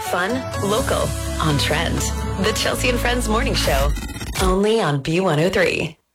Fun, local, on trend. The Chelsea and Friends Morning Show. Only on B103.